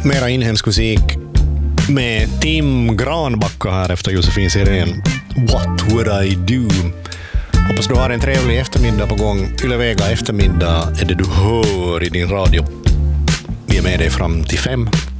Mera inhemsk musik med Tim Granbacka här efter Josefin Sirén. What would I do? Hoppas du har en trevlig eftermiddag på gång. Yle Vega eftermiddag är det du hör i din radio. Vi är med dig fram till 5.